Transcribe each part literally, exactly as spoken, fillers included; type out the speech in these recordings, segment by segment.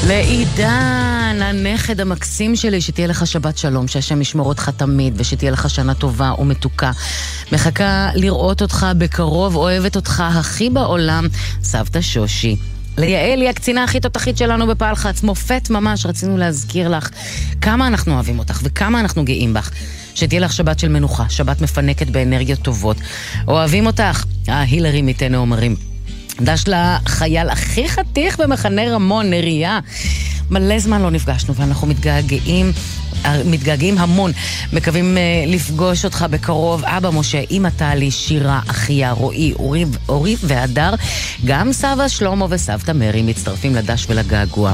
לעידן, הנכד המקסים שלי, שתהיה לך שבת שלום, שהשם ישמור אותך תמיד, ושתהיה לך שנה טובה ומתוקה. מחכה לראות אותך בקרוב, אוהבת אותך הכי בעולם, סבתא שושי. ליעל היא הקצינה הכי תותחית שלנו בפלחץ, מופת ממש, רצינו להזכיר לך כמה אנחנו אוהבים אותך וכמה אנחנו גאים בך. שתהיה לך שבת של מנוחה, שבת מפנקת באנרגיות טובות. אוהבים אותך, ההילרי מתנו אומרים. דש לחייל הכי חתיך במחנה רמון, נריה. מלא זמן לא נפגשנו ואנחנו מתגעגעים, מתגעגעים המון. מקווים uh, לפגוש אותך בקרוב. אבא משה, אמא טלי, שירה, אחיה, רועי, אורי, אורי והדר. גם סבא שלמה וסבתא מרי מצטרפים לדש ולגעגוע.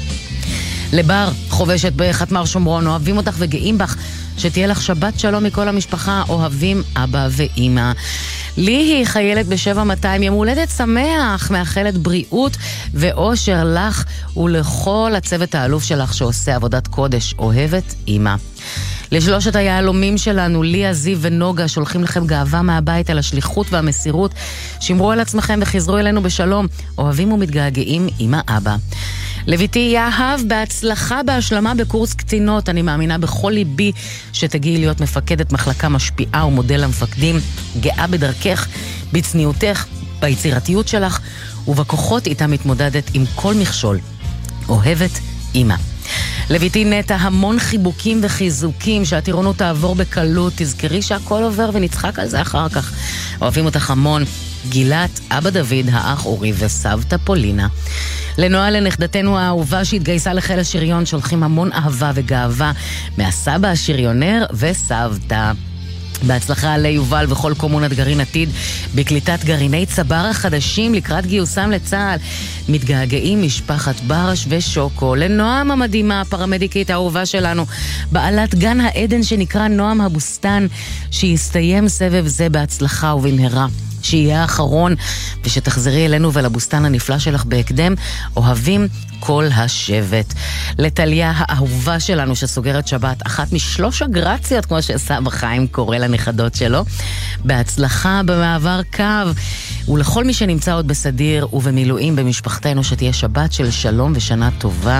לבר, חובשת בחתמר שומרון, אוהבים אותך וגאים בך. שתהיה לך שבת שלום מכל המשפחה, אוהבים אבא ואמא. לי היא חיילת בשבע מאתיים, יום הולדת שמח, מאחלת בריאות ואושר לך ולכל הצוות האלוף שלך שעושה עבודת קודש, אוהבת אמא. לשלושת היעלומים שלנו, ליה, זיו ונוגה, שולחים לכם גאווה מהבית על השליחות והמסירות. שמרו על עצמכם וחזרו אלינו בשלום, אוהבים ומתגעגעים אמא אבא. לביתי יהב, בהצלחה בהשלמה בקורס קצינות. אני מאמינה בכל ליבי שתגיעי להיות מפקדת מחלקה משפיעה ומודל המפקדים. גאה בדרכך, בצניעותך, ביצירתיות שלך ובכוחות איתה מתמודדת עם כל מכשול. אוהבת אמא. לביתי נטה, המון חיבוקים וחיזוקים, שהטירונות תעבור בקלות. תזכרי שהכל עובר ונצחק על זה אחר כך. אוהבים אותך המון. גילת, אבא דוד, האח אורי וסבתא פולינה. לנועה, לנכדתנו האהובה שהתגייסה לחיל השריון, שולחים המון אהבה וגאווה מהסבא השריונר וסבתא. בהצלחה ליובל וכל קומונת גרעין עתיד בקליטת גרעיני צבר החדשים לקראת גיוסם לצה"ל. מתגעגעים משפחת ברש ושוקו. לנועם המדהימה, הפרמדיקית האהובה שלנו, בעלת גן העדן שנקרא נועם הבוסתן, שיסתיים סבב זה בהצלחה ובמהרה, שיהיה האחרון, ושתחזרי אלינו ולבוסתן הנפלא שלך בהקדם. אוהבים כל השבט. לטליה האהובה שלנו שסוגרת שבת, אחת משלוש הגרציות, כמו שסבא חיים קורא לנכדות שלו, בהצלחה במעבר קו. ולכל מי שנמצא עוד בסדיר ובמילואים במשפחתנו, שתהיה שבת של שלום ושנה טובה.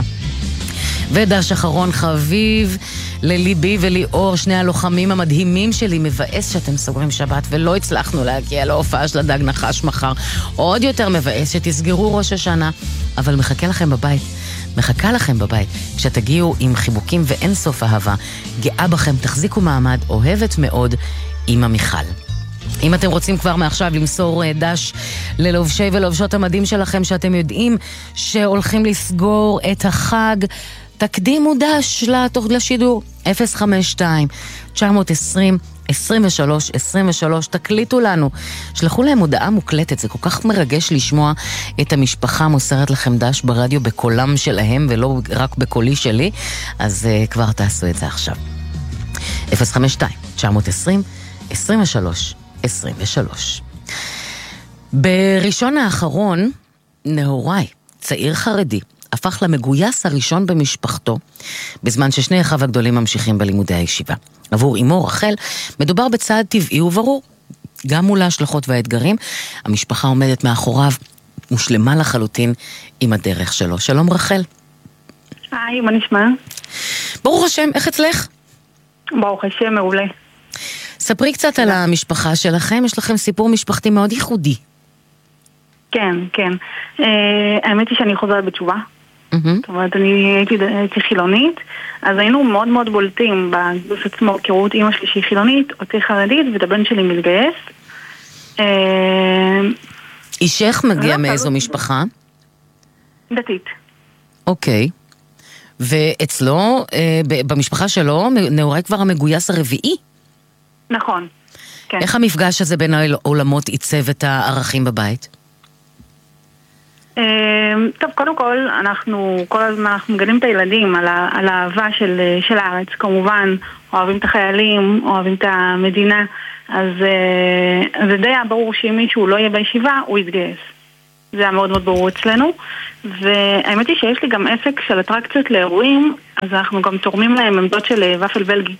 ודש אחרון חביב לליבי וליאור, שני הלוחמים המדהימים שלי. מבאס שאתם סוגרים שבת ולא הצלחנו להגיע להופעה של הדג נחש מחר. עוד יותר מבאס שתסגרו ראש השנה, אבל מחכה לכם בבית, מחכה לכם בבית כשתגיעו עם חיבוקים ואין סוף אהבה. גאה בכם, תחזיקו מעמד, אוהבת מאוד, אמא מיכל. אם אתם רוצים כבר מעכשיו למסור דש ללובשי ולובשות המדים שלכם, שאתם יודעים שהולכים לסגור את החג, תקדימו דש לשידור אפס חמש שתיים תשע עשרים עשרים ושלוש עשרים ושלוש. תקליטו לנו, שלחו להם הודעה מוקלטת. זה כל כך מרגש לשמוע את המשפחה מוסרת לכם דש ברדיו בקולם שלהם ולא רק בקולי שלי. אז uh, כבר תעשו את זה עכשיו. אפס חמש שתיים תשע עשרים עשרים ושלוש עשרים ושלוש. בראשון האחרון, נהוראי, צעיר חרדי, הפך למגויס הראשון במשפחתו, בזמן ששני אחיו הגדולים ממשיכים בלימודי הישיבה. עבור אמו רחל מדובר בצעד טבעי וברור. גם מול ההשלכות והאתגרים, המשפחה עומדת מאחוריו ושלמה לחלוטין עם הדרך שלו. שלום רחל. היי, מה נשמע? ברוך השם, איך אצלך? ברוך השם, מעולה. ספרי קצת על המשפחה שלכם, יש לכם סיפור משפחתי מאוד ייחודי. כן, כן. האמת היא שאני חוזרת בתשובה. זאת אומרת, אני הייתי חילונית, אז היינו מאוד מאוד בולטים בגיוס עצמו, כראות אמא שלי שהיא חילונית, אותי חרדית, ואת הבן שלי מתגייס. אישך מגיע מאיזו משפחה? דתית. אוקיי. ואצלו, במשפחה שלו, נהוראי כבר המגויס הרביעי? נכון, כן. איך המפגש הזה בין העולמות עיצב את הערכים בבית? טוב, קודם כל, אנחנו כל הזמן אנחנו מגלים את הילדים על, ה, על האהבה של, של הארץ. כמובן, אוהבים את החיילים, אוהבים את המדינה, אז זה די היה ברור שאם מישהו לא יהיה בישיבה, הוא יתגייס. זה היה מאוד מאוד ברור אצלנו, והאמת היא שיש לי גם עסק של אטרקציות לאירועים, אז אנחנו גם תורמים להם עמדות של ופל בלגי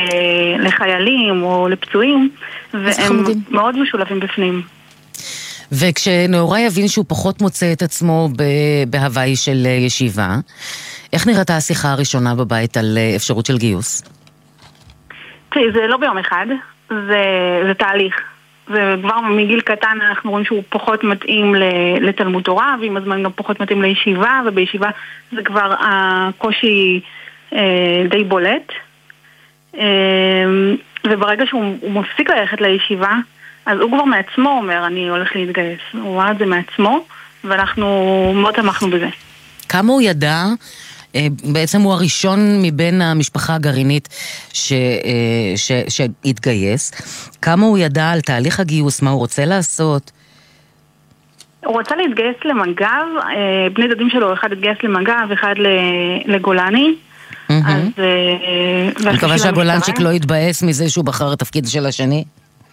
לחיילים או לפצועים, והם מאוד משולבים בפנים. וכשנאורי יבין שהוא פחות מוצא את עצמו בהוואי של ישיבה, איך נראתה השיחה הראשונה בבית על אפשרות של גיוס? זה לא ביום אחד, זה, זה תהליך. וכבר מגיל קטן אנחנו רואים שהוא פחות מתאים לתלמוד תורה, ועם הזמן גם פחות מתאים לישיבה, ובישיבה זה כבר הקושי אה, די בולט. אה, וברגע שהוא מפסיק ללכת לישיבה, אז הוא כבר מעצמו אומר, אני הולך להתגייס. הוא אומר את זה מעצמו, ואנחנו מאוד תמכנו בזה. כמה הוא ידע? בעצם הוא הראשון מבין המשפחה הגרעינית ש, ש, שהתגייס. כמה הוא ידע על תהליך הגיוס, מה הוא רוצה לעשות? הוא רוצה להתגייס למג"ב, בני דודים שלו, אחד התגייס למג"ב, אחד לגולני. אני מקווה שהגולנצ'יק לא יתבאס מזה שהוא בחר את התפקיד של השני.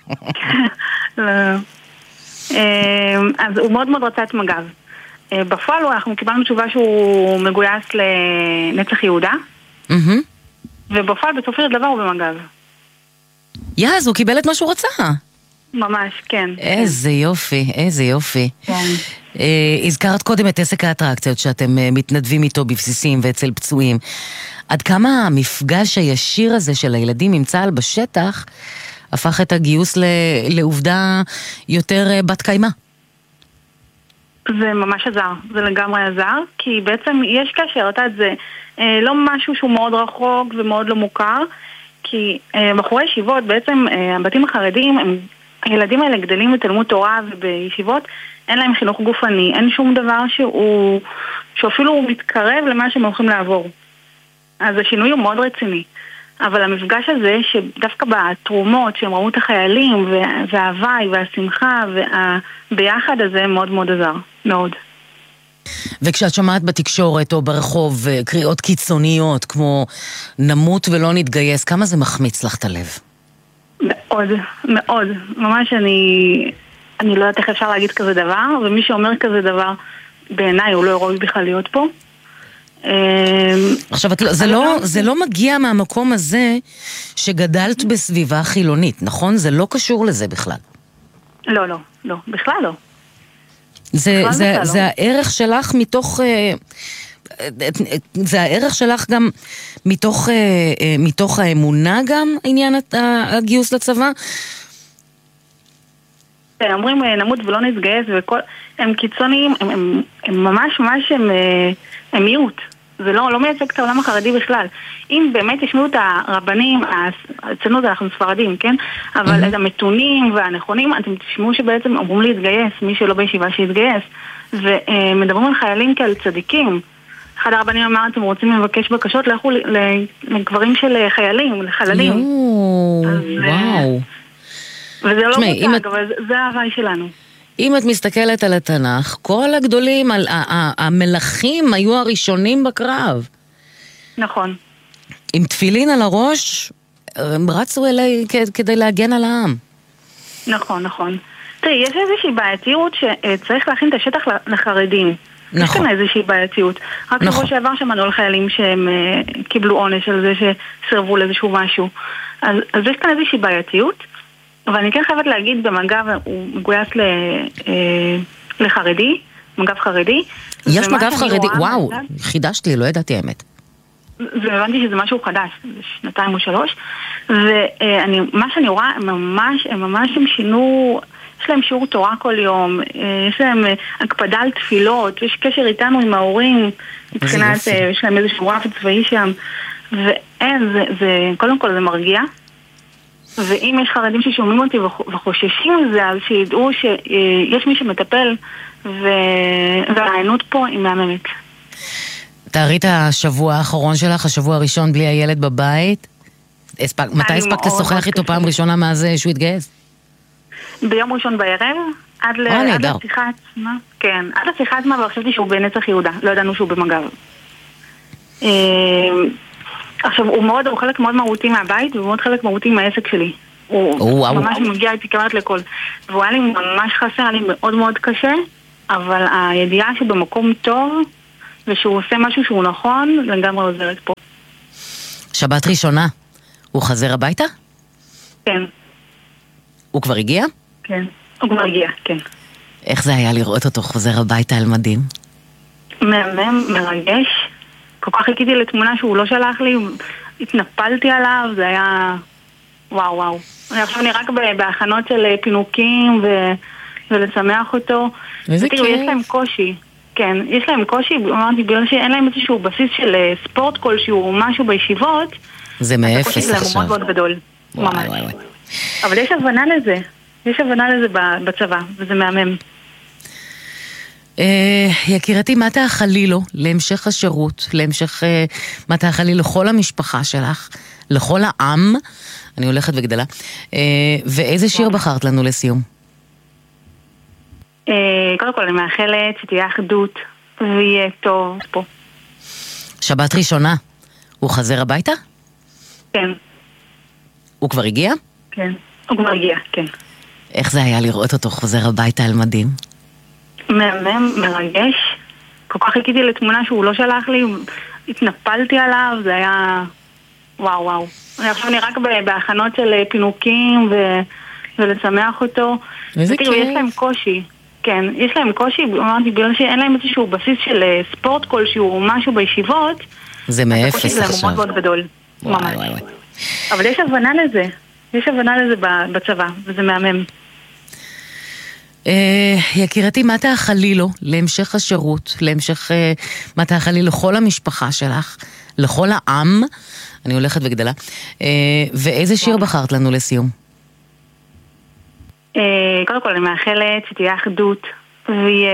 אז הוא מאוד מאוד רצה את מג"ב. בפועל אנחנו קיבלנו תשובה שהוא מגויס לנצח יהודה, ובפועל בסופו של דבר הוא במג"ב. יא, אז הוא קיבל את מה שהוא רצה. ממש, כן. איזה יופי, איזה יופי. הזכרת קודם את עסק האטרקציות שאתם מתנדבים איתו בבסיסים ואצל פצועים. עד כמה המפגש הישיר הזה של הילדים עם צה"ל בשטח הפך את הגיוס לעובדה יותר בת קיימה? זה ממש עזר, זה לגמרי עזר, כי בעצם יש קשר, אתה יודע, זה אה, לא משהו שהוא מאוד רחוק ומאוד לא מוכר, כי אה, בחורי ישיבות, בעצם אה, הבתים החרדים, הם, הילדים האלה גדלים בתלמוד תורה ובישיבות, אין להם חינוך גופני, אין שום דבר שהוא, שאפילו מתקרב למה שהם הולכים לעבור. אז השינוי הוא מאוד רציני. אבל המפגש הזה, שדווקא בתרומות שהם ראו את החיילים, וההוואי והשמחה והביחד הזה, מאוד מאוד עזר. מאוד. וכשאת שמעת בתקשורת או ברחוב קריאות קיצוניות, כמו נמות ולא נתגייס, כמה זה מחמיץ לך את הלב? מאוד, מאוד. ממש אני, אני לא יודעת איך אפשר להגיד כזה דבר, ומי שאומר כזה דבר, בעיניי הוא לא ראוי בכלל להיות פה. עכשיו, זה לא, זה לא מגיע מהמקום הזה שגדלת בסביבה חילונית, נכון? זה לא קשור לזה בכלל. לא, לא, לא, בכלל לא. זה, זה, זה הערך שלך מתוך, זה הערך שלך גם מתוך, מתוך האמונה גם, עניין הגיוס לצבא? אומרים נמות ולא נתגייס, וכל, הם קיצוניים, הם, הם, הם ממש ממש הם, הם מיעוט. זה לא, לא מייצג את העולם החרדי בכלל. אם באמת ישמעו את הרבנים, אצלנו זה אנחנו ספרדים, כן? אבל את המתונים והנכונים, אתם תשמעו שבעצם אמורים להתגייס, מי שלא בישיבה שיתגייס. ומדברים על חיילים כאל צדיקים. אחד הרבנים אמר, אתם רוצים לבקש בקשות, לכו לגברים של חיילים, לחללים. וואו. וזה לא מותג, אבל זה ההוואי שלנו. אם את מסתכלת על התנ"ך, כל הגדולים, על, המלכים היו הראשונים בקרב. נכון. עם תפילין על הראש, הם רצו אליי כדי להגן על העם. נכון, נכון. תראי, יש איזושהי בעייתיות שצריך להכין את השטח לחרדים. נכון. יש כאן איזושהי בעייתיות. רק נכון. שבוע שעבר שמענו על חיילים שהם uh, קיבלו עונש על זה שסרבו לאיזשהו משהו. אז, אז יש כאן איזושהי בעייתיות. אבל אני כן חייבת להגיד, במג"ב הוא מגויס ל, אה, לחרדי, מג"ב חרדי. יש מג"ב חרדי, וואו, חידשת לי, לא ידעתי האמת. והבנתי שזה משהו חדש, שנתיים או שלוש, ומה שאני רואה, הם ממש, הם ממש הם שינו, יש להם שיעור תורה כל יום, יש להם הקפדה על תפילות, יש קשר איתנו עם ההורים, מבחינת, יש להם איזשהו רף צבאי שם, ואין, זה, זה, קודם כל זה מרגיע. ואם יש חרדים ששומעים אותי וחוששים מזה, אז שידעו שיש מי שמטפל, והרעיונות פה היא מהממת. תארי את השבוע האחרון שלך, השבוע הראשון בלי הילד בבית. מתי הספקת לשוחח איתו פעם ראשונה מאז שהוא התגייס? ביום ראשון בערב, עד לשיחה עצמה. כן, עד לשיחה עצמה, וחשבתי שהוא בנצח יהודה. לא ידענו שהוא במג"ב. עכשיו, הוא מאוד, הוא חלק מאוד מהותי מהבית, והוא מאוד חלק מהותי מהעסק שלי. הוא ממש מגיע איתי כמעט לכל. והוא היה לי ממש חסר, היה לי מאוד מאוד קשה, אבל הידיעה שבמקום טוב, ושהוא עושה משהו שהוא נכון, לגמרי עוזרת פה. שבת ראשונה, הוא חזר הביתה? כן. הוא כבר הגיע? כן, הוא כבר הגיע, כן. איך זה היה לראות אותו חוזר הביתה על מדים? מהמם, מרגש. כל כך חיכיתי לתמונה שהוא לא שלח לי, התנפלתי עליו, זה היה וואו וואו. אני עכשיו אני רק בהכנות של פינוקים ו... ולשמח אותו. איזה כיף. יש להם קושי. כן, יש להם קושי, אמרתי, בגלל שאין להם איזשהו בסיס של ספורט כלשהו או משהו בישיבות. זה מאפס עכשיו. זה מאוד מאוד גדול. וואי, ממש. וואי, וואי. אבל יש הבנה לזה. יש הבנה לזה בצבא, וזה מהמם. יקירתי, מה תאכלי לו להמשך השירות, להמשך, מה תאכלי לכל המשפחה שלך, לכל העם, אני הולכת וגדלה, ואיזה שיר בחרת לנו לסיום? קודם כל אני מאחלת שתהיה אחדות ויהיה טוב פה. שבת ראשונה, הוא חזר הביתה? כן. הוא כבר הגיע? כן, הוא כבר הגיע, כן. איך זה היה לראות אותו חוזר הביתה על מדים? מהמם, מרגש. כל כך חיכיתי לתמונה שהוא לא שלח לי, התנפלתי עליו, זה היה וואו וואו. אני עכשיו אני רק בהכנות של פינוקים ו... ולשמח אותו. איזה כיף. יש להם קושי. כן, יש להם קושי, אמרתי, בגלל שאין להם איזשהו בסיס של ספורט כלשהו או משהו בישיבות. זה מאפס עכשיו. זה מאוד מאוד גדול. וואי, ממש. וואי, וואי. אבל יש הבנה לזה. יש הבנה לזה בצבא, וזה מהמם. יקירתי, מה תאכלי לו להמשך השירות, להמשך, מה תאכלי לכל המשפחה שלך, לכל העם, אני הולכת וגדלה, ואיזה שיר בחרת לנו לסיום? קודם כל אני מאחלת שתהיה אחדות ויהיה